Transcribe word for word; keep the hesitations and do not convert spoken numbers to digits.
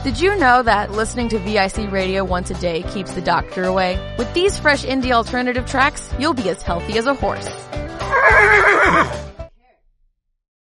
Did you know that listening to V I C radio once a day keeps the doctor away? With these fresh indie alternative tracks, you'll be as healthy as a horse.